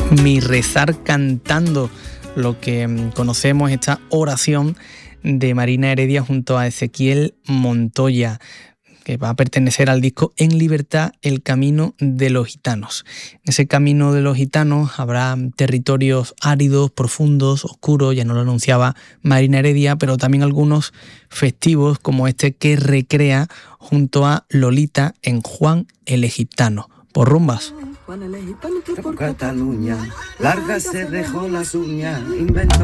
Mi rezar cantando, lo que conocemos, esta oración de Marina Heredia junto a Ezequiel Montoya, que va a pertenecer al disco En Libertad, el camino de los gitanos. En ese camino de los gitanos habrá territorios áridos, profundos, oscuros, ya nos lo anunciaba Marina Heredia, pero también algunos festivos como este que recrea junto a Lolita en Juan el Egiptano, por rumbas. Juan el Egiptano que por Cataluña larga se dejó las uñas, inventó